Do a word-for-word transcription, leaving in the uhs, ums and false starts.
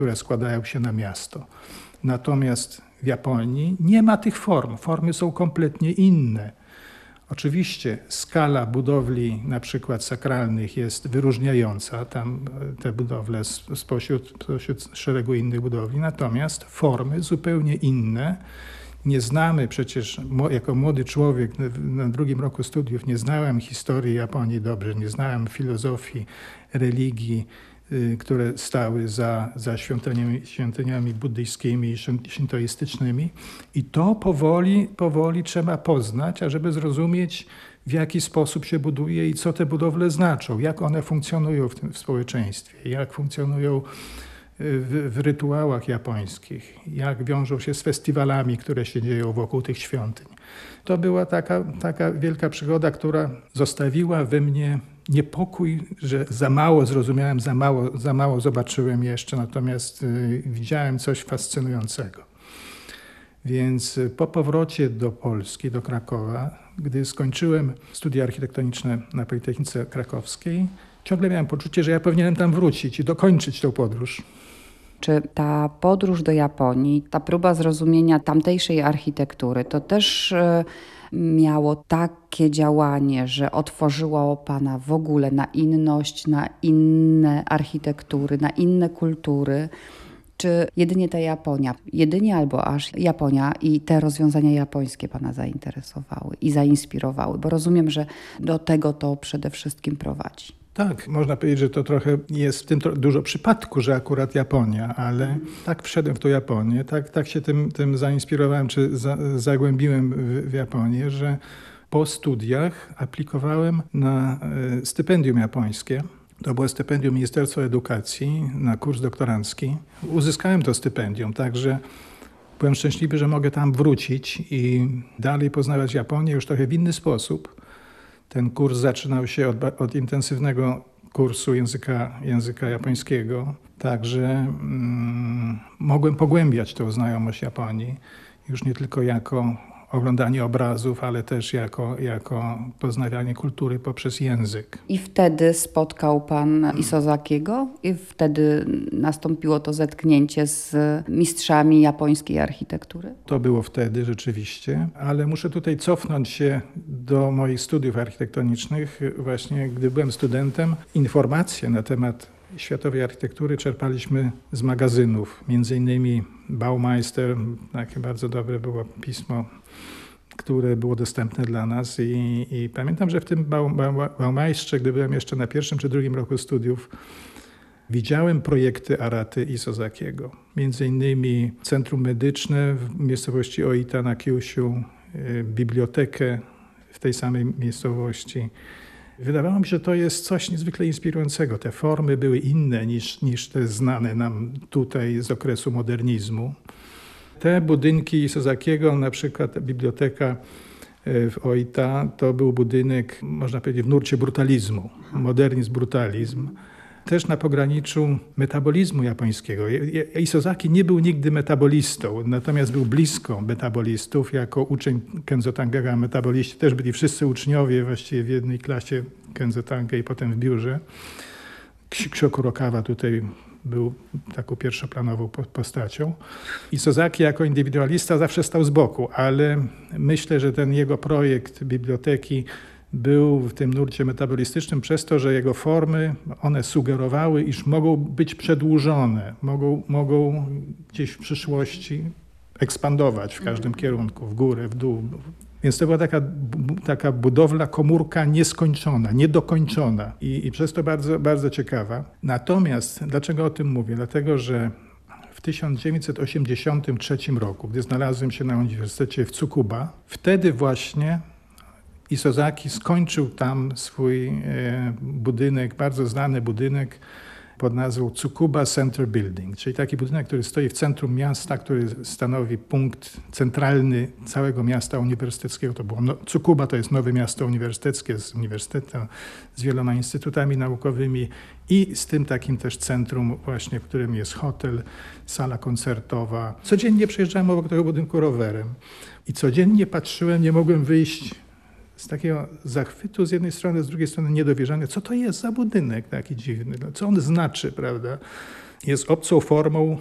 które składają się na miasto. Natomiast w Japonii nie ma tych form. Formy są kompletnie inne. Oczywiście skala budowli na przykład sakralnych jest wyróżniająca, tam te budowle spośród, spośród szeregu innych budowli, natomiast formy zupełnie inne. Nie znamy przecież, jako młody człowiek na drugim roku studiów, nie znałem historii Japonii dobrze, nie znałem filozofii, religii, które stały za, za świątyniami, świątyniami buddyjskimi i szintoistycznymi. I to powoli, powoli trzeba poznać, ażeby zrozumieć, w jaki sposób się buduje i co te budowle znaczą, jak one funkcjonują w tym w społeczeństwie, jak funkcjonują w, w rytuałach japońskich, jak wiążą się z festiwalami, które się dzieją wokół tych świątyń. To była taka, taka wielka przygoda, która zostawiła we mnie niepokój, że za mało zrozumiałem, za mało, za mało zobaczyłem jeszcze, natomiast y, widziałem coś fascynującego. Więc po powrocie do Polski, do Krakowa, gdy skończyłem studia architektoniczne na Politechnice Krakowskiej, ciągle miałem poczucie, że ja powinienem tam wrócić i dokończyć tę podróż. Czy ta podróż do Japonii, ta próba zrozumienia tamtejszej architektury, to też miało takie działanie, że otworzyło Pana w ogóle na inność, na inne architektury, na inne kultury? Czy jedynie ta Japonia, jedynie albo aż Japonia i te rozwiązania japońskie Pana zainteresowały i zainspirowały? Bo rozumiem, że do tego to przede wszystkim prowadzi. Tak, można powiedzieć, że to trochę jest w tym dużo przypadku, że akurat Japonia, ale tak wszedłem w tą Japonię, tak, tak się tym, tym zainspirowałem, czy za, zagłębiłem w, w Japonię, że po studiach aplikowałem na stypendium japońskie. To było stypendium Ministerstwa Edukacji na kurs doktorancki. Uzyskałem to stypendium, także byłem szczęśliwy, że mogę tam wrócić i dalej poznawać Japonię już trochę w inny sposób. Ten kurs zaczynał się od, od intensywnego kursu języka, języka japońskiego, także mm, mogłem pogłębiać tę znajomość Japonii, już nie tylko jako oglądanie obrazów, ale też jako, jako poznawanie kultury poprzez język. I wtedy spotkał Pan Isozakiego i wtedy nastąpiło to zetknięcie z mistrzami japońskiej architektury? To było wtedy rzeczywiście, ale muszę tutaj cofnąć się do moich studiów architektonicznych. Właśnie gdy byłem studentem, informacje na temat światowej architektury czerpaliśmy z magazynów, między innymi Baumeister, takie bardzo dobre było pismo, które było dostępne dla nas i, i pamiętam, że w tym Baumeistrze, gdy byłem jeszcze na pierwszym czy drugim roku studiów, widziałem projekty Araty Isozakiego. Między innymi centrum medyczne w miejscowości Oita na Kyushu, bibliotekę w tej samej miejscowości. Wydawało mi się, że to jest coś niezwykle inspirującego. Te formy były inne niż, niż te znane nam tutaj z okresu modernizmu. Te budynki Isozakiego, na przykład biblioteka w Oita, to był budynek, można powiedzieć, w nurcie brutalizmu. Modernizm, brutalizm. Też na pograniczu metabolizmu japońskiego. Isozaki nie był nigdy metabolistą, natomiast był blisko metabolistów. Jako uczeń Kenzo Tangera metaboliści też byli wszyscy uczniowie właściwie w jednej klasie Kenzo Tange i potem w biurze. Ksio Kurokawa tutaj był taką pierwszoplanową postacią. Isozaki jako indywidualista zawsze stał z boku, ale myślę, że ten jego projekt biblioteki był w tym nurcie metabolistycznym przez to, że jego formy, one sugerowały, iż mogą być przedłużone, mogą, mogą gdzieś w przyszłości ekspandować w każdym kierunku, w górę, w dół. Więc to była taka, taka budowla, komórka nieskończona, niedokończona i, i przez to bardzo, bardzo ciekawa. Natomiast dlaczego o tym mówię? Dlatego, że w tysiąc dziewięćset osiemdziesiątym trzecim roku, gdy znalazłem się na Uniwersytecie w Tsukuba, wtedy właśnie Isozaki skończył tam swój e, budynek, bardzo znany budynek pod nazwą Tsukuba Center Building, czyli taki budynek, który stoi w centrum miasta, który stanowi punkt centralny całego miasta uniwersyteckiego. To było no, Tsukuba to jest nowe miasto uniwersyteckie z uniwersytetem, z wieloma instytutami naukowymi i z tym takim też centrum właśnie, w którym jest hotel, sala koncertowa. Codziennie przejeżdżałem obok tego budynku rowerem i codziennie patrzyłem, nie mogłem wyjść z takiego zachwytu z jednej strony, z drugiej strony niedowierzania. Co to jest za budynek taki dziwny? Co on znaczy, prawda? jest obcą formą